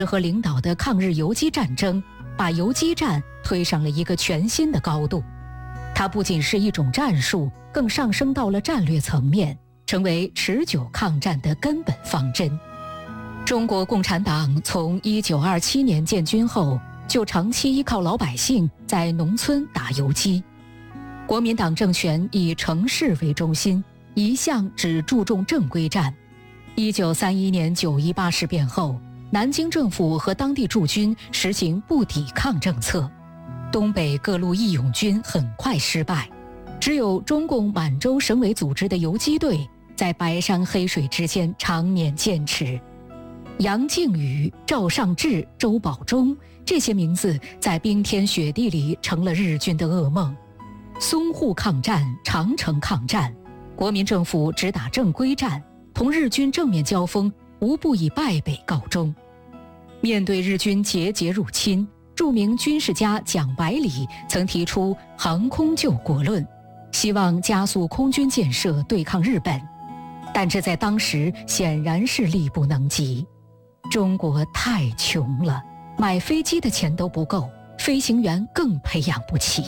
和领导的抗日游击战争，把游击战推上了一个全新的高度。它不仅是一种战术，更上升到了战略层面，成为持久抗战的根本方针。中国共产党从1927年建军后，就长期依靠老百姓在农村打游击。国民党政权以城市为中心，一向只注重正规战。1931年9·18事变后，南京政府和当地驻军实行不抵抗政策，东北各路义勇军很快失败，只有中共满洲省委组织的游击队在白山黑水之间常年坚持。杨靖宇、赵尚志、周保中这些名字在冰天雪地里成了日军的噩梦。淞沪抗战、长城抗战，国民政府只打正规战，同日军正面交锋无不以败北告终。面对日军节节入侵，著名军事家蒋百里曾提出航空救国论，希望加速空军建设对抗日本，但这在当时显然是力不能及。中国太穷了，买飞机的钱都不够，飞行员更培养不起。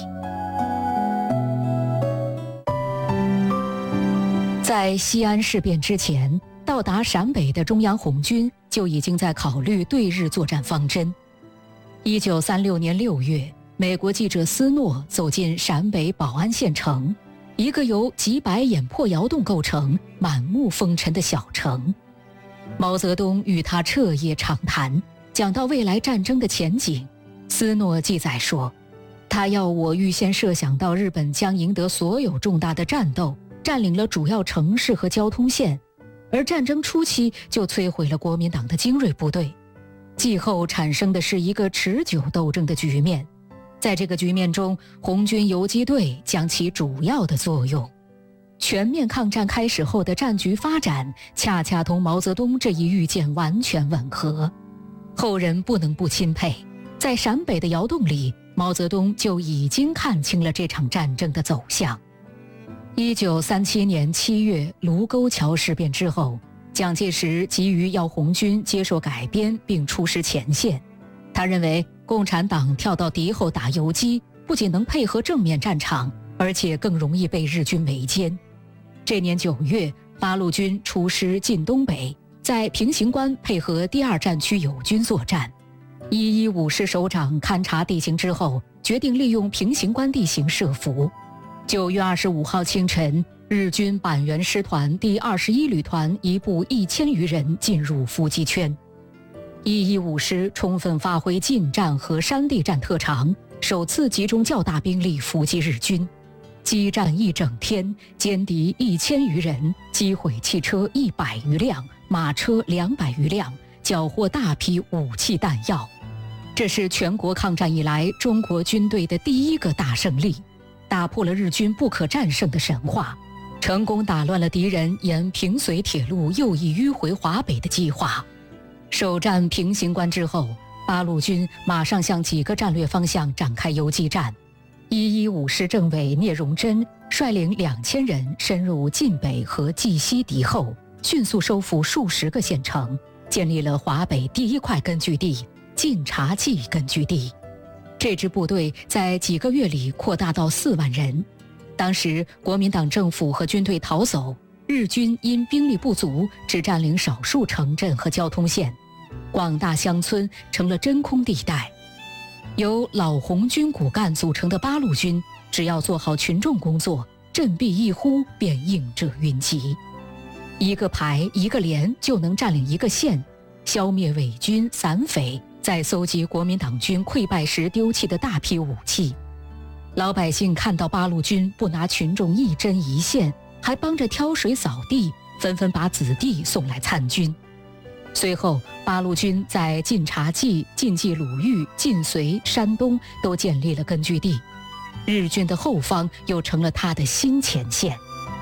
在西安事变之前，到达陕北的中央红军就已经在考虑对日作战方针。1936年6月，美国记者斯诺走进陕北保安县城，一个由几百眼破窑洞构成、满目风尘的小城。毛泽东与他彻夜长谈，讲到未来战争的前景。斯诺记载说，他要我预先设想到日本将赢得所有重大的战斗，占领了主要城市和交通线，而战争初期就摧毁了国民党的精锐部队，季后产生的是一个持久斗争的局面。在这个局面中，红军游击队将起主要的作用。全面抗战开始后的战局发展，恰恰同毛泽东这一预见完全吻合。后人不能不钦佩，在陕北的窑洞里，毛泽东就已经看清了这场战争的走向。1937年7月卢沟桥事变之后，蒋介石急于要红军接受改编并出师前线。他认为共产党跳到敌后打游击，不仅能配合正面战场，而且更容易被日军围歼。这年9月，八路军出师进东北，在平型关配合第2战区友军作战。115师首长勘察地形之后，决定利用平型关地形设伏。9月25号清晨，日军板垣师团第21旅团一部1000余人进入伏击圈。115师充分发挥近战和山地战特长，首次集中较大兵力伏击日军。激战一整天，歼敌1000余人，击毁汽车100余辆，马车200余辆，缴获大批武器弹药。这是全国抗战以来中国军队的第一个大胜利，打破了日军不可战胜的神话，成功打乱了敌人沿平绥铁路右翼迂回华北的计划。首战平型关之后，八路军马上向几个战略方向展开游击战。115师政委聂荣臻率领2000人深入晋北和冀西敌后，迅速收复数十个县城，建立了华北第一块根据地晋察冀根据地。这支部队在几个月里扩大到4万人。当时国民党政府和军队逃走，日军因兵力不足，只占领少数城镇和交通线，广大乡村成了真空地带。由老红军骨干组成的八路军，只要做好群众工作，振臂一呼便应者云集。一个排一个连就能占领一个县，消灭伪军散匪，再搜集国民党军溃败时丢弃的大批武器。老百姓看到八路军不拿群众一针一线，还帮着挑水扫地，纷纷把子弟送来参军。随后八路军在晋察冀、晋冀鲁豫、晋绥、山东都建立了根据地，日军的后方又成了他的新前线。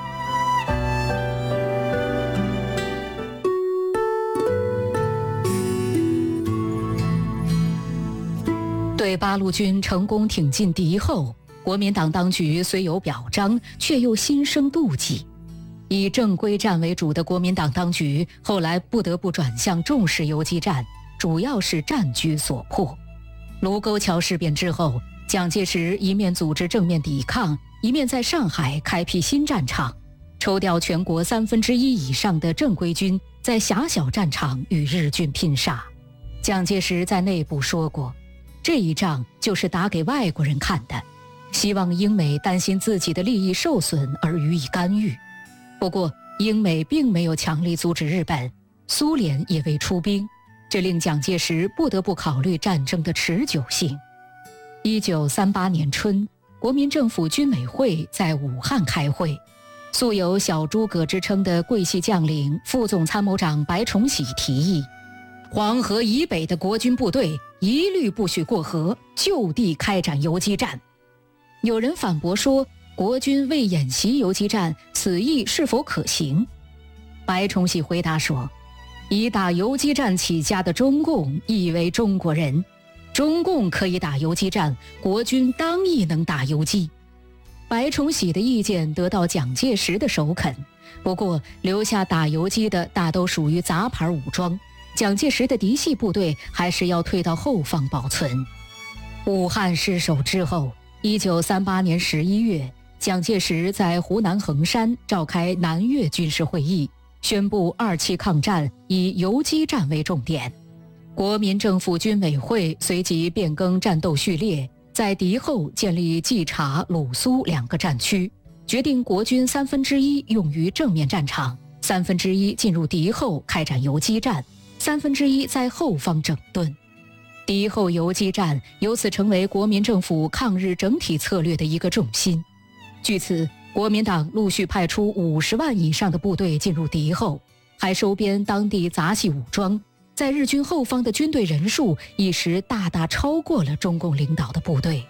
对八路军成功挺进敌后，国民党当局虽有表彰，却又心生妒忌。以正规战为主的国民党当局后来不得不转向重视游击战， 主要是战局所迫。卢沟桥事变之后，蒋介石一面组织正面抵抗，一面在上海开辟新战场，抽调全国1/3以上的正规军，在狭小战场与日军拼杀。蒋介石在内部说过，这一仗就是打给外国人看的，希望英美担心自己的利益受损而予以干预。不过英美并没有强力阻止日本，苏联也未出兵，这令蒋介石不得不考虑战争的持久性。1938年春，国民政府军委会在武汉开会，素有小诸葛之称的桂系将领副总参谋长白崇禧提议，黄河以北的国军部队一律不许过河，就地开展游击战。有人反驳说，国军为演习游击战，此意是否可行？白崇禧回答说，以打游击战起家的中共亦为中国人，中共可以打游击战，国军当亦能打游击。白崇禧的意见得到蒋介石的首肯，不过留下打游击的大都属于杂牌武装，蒋介石的嫡系部队还是要退到后方保存。武汉失守之后，1938年11月，蒋介石在湖南衡山召开南越军事会议，宣布2期抗战以游击战为重点。国民政府军委会随即变更战斗序列，在敌后建立冀察、鲁苏2个战区，决定国军1/3用于正面战场，1/3进入敌后开展游击战，1/3在后方整顿。敌后游击战由此成为国民政府抗日整体策略的一个重心。据此，国民党陆续派出50万以上的部队进入敌后，还收编当地杂系武装，在日军后方的军队人数一时大大超过了中共领导的部队。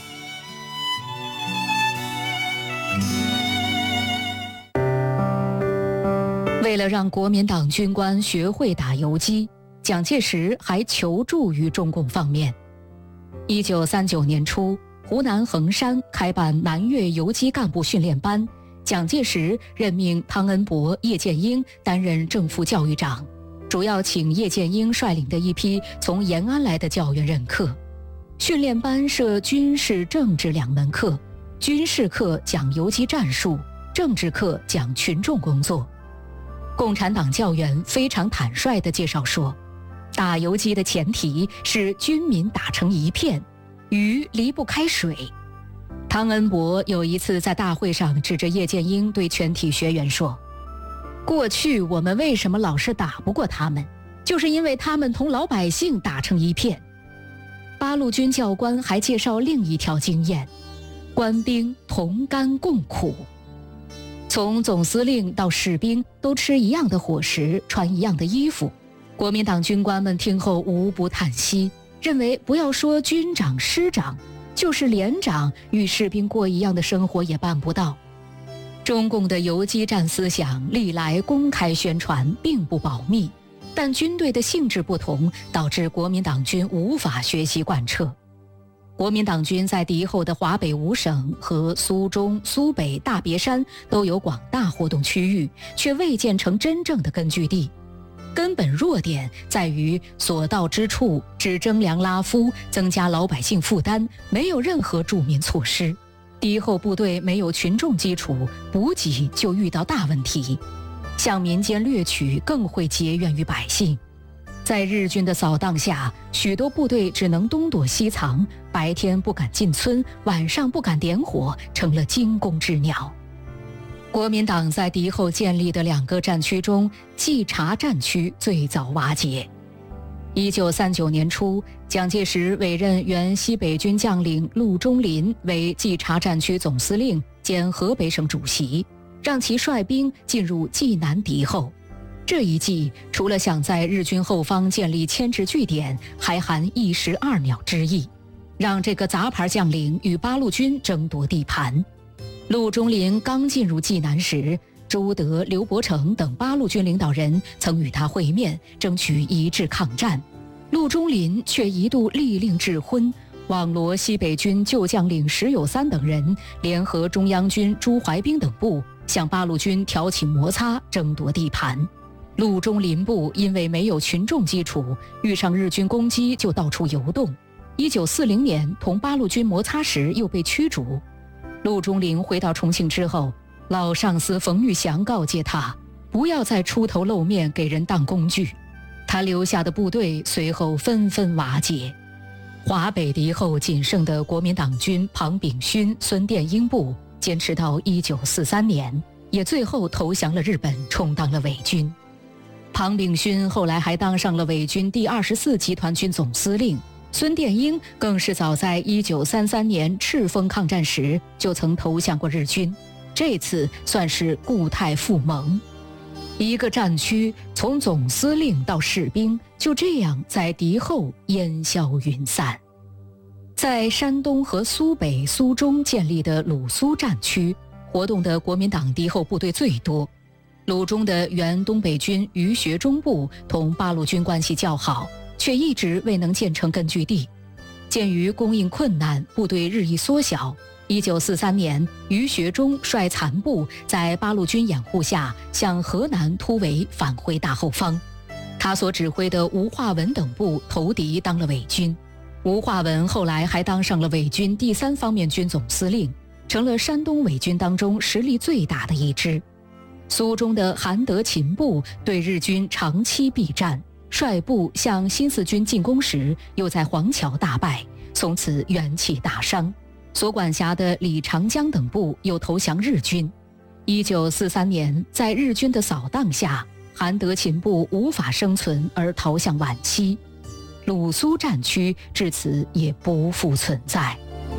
为了让国民党军官学会打游击，蒋介石还求助于中共方面。1939年初，湖南衡山开办南越游击干部训练班，蒋介石任命汤恩伯、叶剑英担任正副教育长，主要请叶剑英率领的一批从延安来的教员任课。训练班设军事、政治2门课，军事课讲游击战术，政治课讲群众工作。共产党教员非常坦率地介绍说，打游击的前提是军民打成一片，鱼离不开水。汤恩伯有一次在大会上指着叶剑英对全体学员说，过去我们为什么老是打不过他们，就是因为他们同老百姓打成一片。八路军教官还介绍另一条经验，官兵同甘共苦。从总司令到士兵都吃一样的伙食，穿一样的衣服。国民党军官们听后无不叹息，认为不要说军长、师长，就是连长与士兵过一样的生活也办不到。中共的游击战思想历来公开宣传，并不保密，但军队的性质不同，导致国民党军无法学习贯彻。国民党军在敌后的华北5省和苏中、苏北、大别山都有广大活动区域，却未建成真正的根据地。根本弱点在于所到之处只征粮拉夫，增加老百姓负担，没有任何助民措施。敌后部队没有群众基础，补给就遇到大问题，向民间掠取更会结怨于百姓。在日军的扫荡下，许多部队只能东躲西藏，白天不敢进村，晚上不敢点火，成了惊弓之鸟。国民党在敌后建立的2个战区中，冀察战区最早瓦解。1939年初，蒋介石委任原西北军将领陆中麟为冀察战区总司令兼河北省主席，让其率兵进入冀南敌后。这一计除了想在日军后方建立牵制据点，还含一石二鸟之意，让这个杂牌将领与八路军争夺地盘。陆中麟刚进入冀南时，朱德、刘伯承等八路军领导人曾与他会面，争取一致抗战。陆中麟却一度力令智昏，网罗西北军旧将领石友三等人，联合中央军朱怀彬等部，向八路军挑起摩擦，争夺地盘。 陆中林部因为没有群众基础，遇上日军攻击就到处游动。1940年同八路军摩擦时又被驱逐。陆中林回到重庆之后，老上司冯玉祥告诫他不要再出头露面给人当工具。他留下的部队随后纷纷瓦解。华北敌后仅剩的国民党军庞炳勋、孙殿英部坚持到1943年，也最后投降了日本，充当了伪军。庞炳勋后来还当上了伪军第24集团军总司令，孙殿英更是早在1933年赤峰抗战时就曾投降过日军，这次算是固态复萌。一个战区从总司令到士兵就这样在敌后烟消云散。在山东和苏北、苏中建立的鲁苏战区，活动的国民党敌后部队最多。鲁中的原东北军余学忠部同八路军关系较好，却一直未能建成根据地。鉴于供应困难，部队日益缩小。1943年，余学忠率残部在八路军掩护下向河南突围，返回大后方。他所指挥的吴化文等部投敌当了伪军。吴化文后来还当上了伪军第3方面军总司令，成了山东伪军当中实力最大的一支。苏中的韩德勤部对日军长期避战，率部向新四军进攻时，又在黄桥大败，从此元气大伤。所管辖的李长江等部又投降日军。1943年，在日军的扫荡下，韩德勤部无法生存而逃向皖西，鲁苏战区至此也不复存在。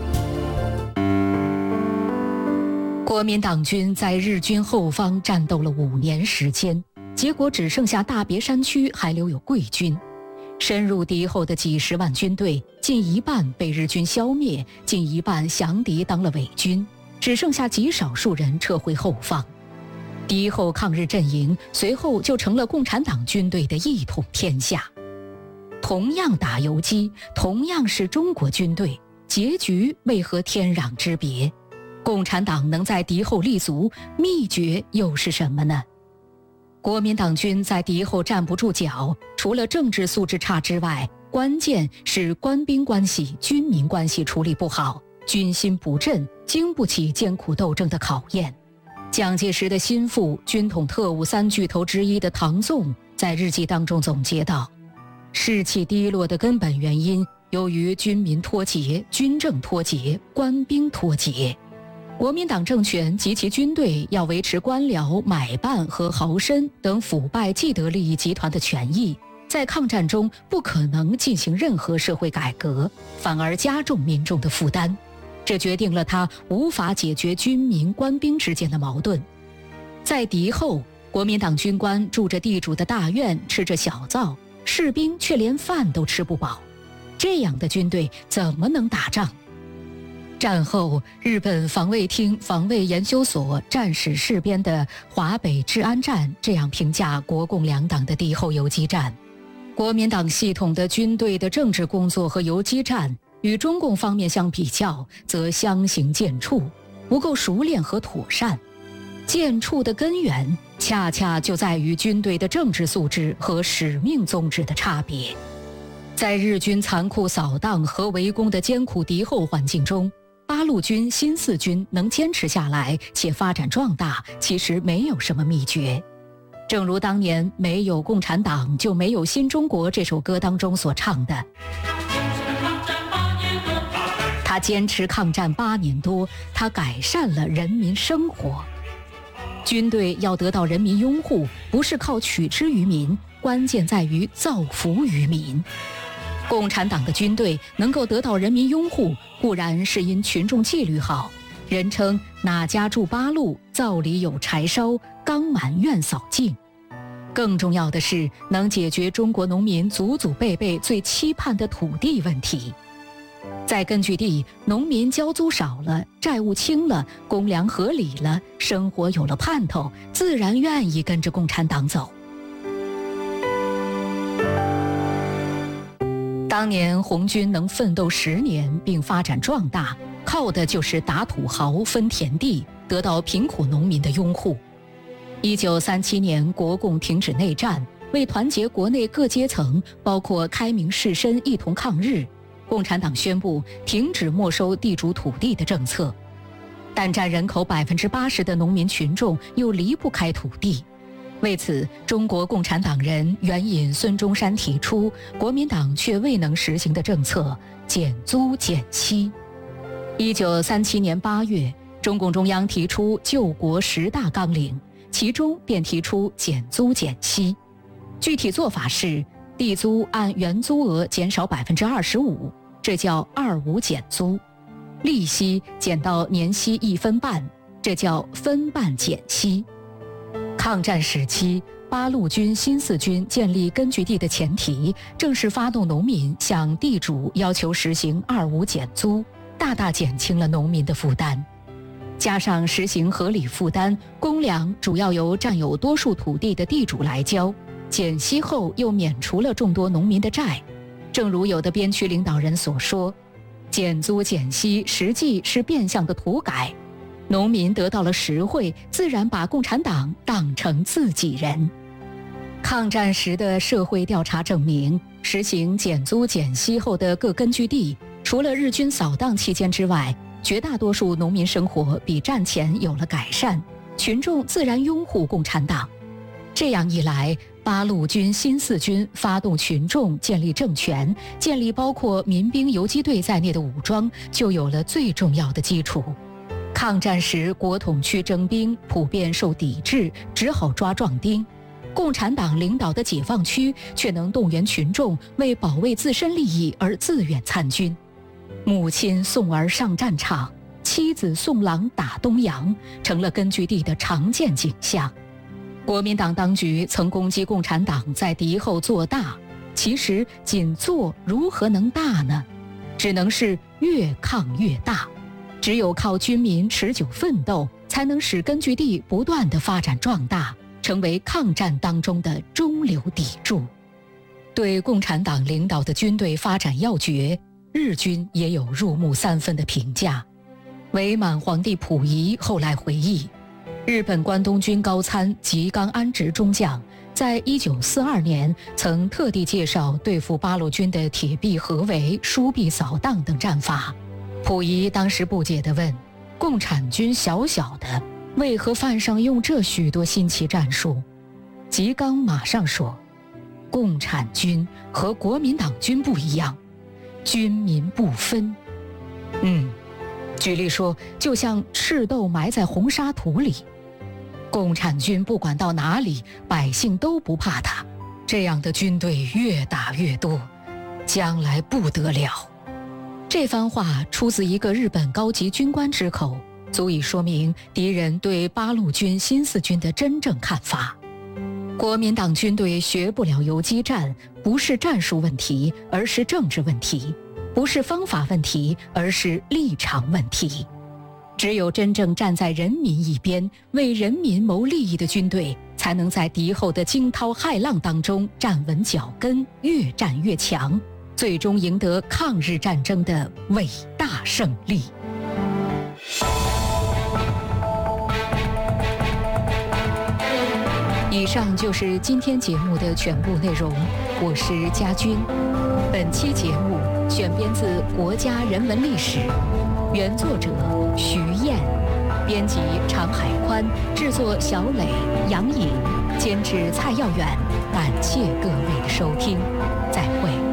国民党军在日军后方战斗了5年时间，结果只剩下大别山区还留有桂军。深入敌后的几十万军队，近一半被日军消灭，近一半降敌当了伪军，只剩下极少数人撤回后方。敌后抗日阵营随后就成了共产党军队的一统天下。同样打游击，同样是中国军队，结局为何天壤之别？共产党能在敌后立足，秘诀又是什么呢？国民党军在敌后站不住脚，除了政治素质差之外，关键是官兵关系、军民关系处理不好，军心不振，经不起艰苦斗争的考验。蒋介石的心腹、军统特务3巨头之一的唐纵在日记当中总结道：士气低落的根本原因，由于军民脱节、军政脱节、官兵脱节。国民党政权及其军队要维持官僚、买办和豪绅等腐败既得利益集团的权益，在抗战中不可能进行任何社会改革，反而加重民众的负担。这决定了他无法解决军民官兵之间的矛盾。在敌后，国民党军官住着地主的大院，吃着小灶，士兵却连饭都吃不饱。这样的军队怎么能打仗？战后，日本防卫厅防卫研究所战史事编的华北治安战这样评价国共两党的敌后游击战：国民党系统的军队的政治工作和游击战与中共方面相比较，则相形见绌，不够熟练和妥善。见绌的根源恰恰就在于军队的政治素质和使命宗旨的差别。在日军残酷扫荡和围攻的艰苦敌后环境中，八路军、新四军能坚持下来且发展壮大，其实没有什么秘诀。正如当年没有共产党就没有新中国这首歌当中所唱的，他坚持抗战8年多，他改善了人民生活。军队要得到人民拥护，不是靠取之于民，关键在于造福于民。共产党的军队能够得到人民拥护，固然是因群众纪律好，人称哪家住八路，灶里有柴烧，缸满院扫净。更重要的是，能解决中国农民祖祖辈辈最期盼的土地问题。在根据地，农民交租少了，债务轻了，公粮合理了，生活有了盼头，自然愿意跟着共产党走。当年红军能奋斗10年并发展壮大，靠的就是打土豪、分田地，得到贫苦农民的拥护。 1937年，国共停止内战，为团结国内各阶层，包括开明士绅一同抗日，共产党宣布停止没收地主土地的政策。但占人口80%的农民群众又离不开土地。为此，中国共产党人援引孙中山提出国民党却未能实行的政策——减租减息。1937年8月，中共中央提出救国10大纲领，其中便提出减租减息。具体做法是，地租按原租额减少25%，这叫25减租；利息减到年息1分半，这叫分半减息。抗战时期，八路军新四军建立根据地的前提，正是发动农民向地主要求实行25减租，大大减轻了农民的负担。加上实行合理负担，公粮主要由占有多数土地的地主来交，减息后又免除了众多农民的债。正如有的边区领导人所说，减租减息实际是变相的土改，农民得到了实惠，自然把共产党当成自己人。抗战时的社会调查证明，实行减租减息后的各根据地，除了日军扫荡期间之外，绝大多数农民生活比战前有了改善，群众自然拥护共产党。这样一来，八路军新四军发动群众建立政权，建立包括民兵游击队在内的武装，就有了最重要的基础。抗战时，国统区征兵普遍受抵制，只好抓壮丁。共产党领导的解放区却能动员群众为保卫自身利益而自愿参军。母亲送儿上战场，妻子送郎打东洋，成了根据地的常见景象。国民党当局曾攻击共产党在敌后做大，其实仅做如何能大呢？只能是越抗越大。只有靠军民持久奋斗，才能使根据地不断地发展壮大，成为抗战当中的中流砥柱。对共产党领导的军队发展要诀，日军也有入木三分的评价。伪满皇帝溥仪后来回忆，日本关东军高参吉冈安直中将在1942年曾特地介绍对付八路军的铁壁合围、疏壁扫荡等战法。溥仪当时不解地问，共产军小小的，为何犯上用这许多新奇战术？吉冈马上说，共产军和国民党军不一样，军民不分。举例说，就像赤豆埋在红沙土里，共产军不管到哪里，百姓都不怕他，这样的军队越打越多，将来不得了。这番话出自一个日本高级军官之口，足以说明敌人对八路军新四军的真正看法。国民党军队学不了游击战，不是战术问题，而是政治问题；不是方法问题，而是立场问题。只有真正站在人民一边，为人民谋利益的军队，才能在敌后的惊涛骇浪当中站稳脚跟，越战越强，最终赢得抗日战争的伟大胜利。以上就是今天节目的全部内容，我是佳君。本期节目选编自《国家人文历史》，原作者徐燕，编辑常海宽，制作小磊、杨颖，监制蔡耀远。感谢各位的收听，再会。